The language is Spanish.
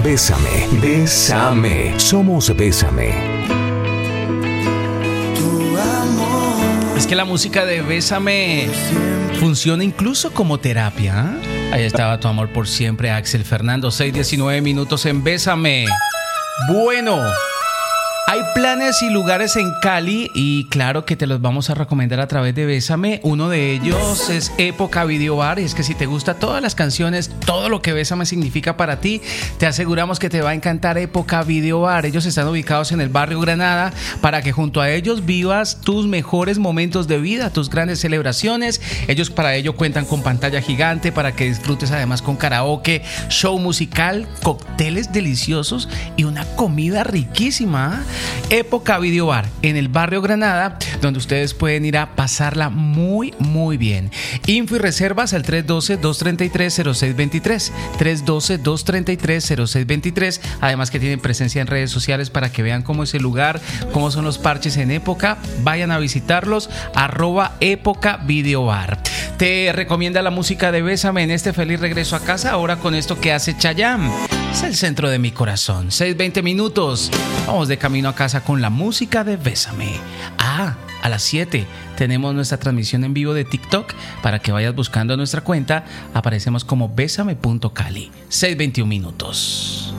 Bésame, bésame. Somos Bésame. Es que la música de Bésame funciona incluso como terapia. Ahí estaba Tu amor por siempre, Axel Fernando. 6:19 minutos en Bésame. Bueno, hay planes y lugares en Cali y claro que te los vamos a recomendar a través de Bésame. Uno de ellos es Época Video Bar, y es que si te gustan todas las canciones, todo lo que Bésame significa para ti, te aseguramos que te va a encantar Época Video Bar. Ellos están ubicados en el barrio Granada para que junto a ellos vivas tus mejores momentos de vida, tus grandes celebraciones. Ellos para ello cuentan con pantalla gigante para que disfrutes además con karaoke, show musical, cócteles deliciosos y una comida riquísima. Época Video Bar en el barrio Granada, donde ustedes pueden ir a pasarla muy muy bien. Info y reservas al 312-233-0623, 312-233-0623. Además que tienen presencia en redes sociales para que vean cómo es el lugar, cómo son los parches en Época. Vayan a visitarlos, @Época Video Bar. Te recomienda la música de Bésame en este feliz regreso a casa, ahora con esto que hace Chayanne. Es el centro de mi corazón. 6:20 minutos. Vamos de camino a casa con la música de Bésame. A las 7 tenemos nuestra transmisión en vivo de TikTok para que vayas buscando nuestra cuenta. Aparecemos como bésame.cali. 6:21 minutos.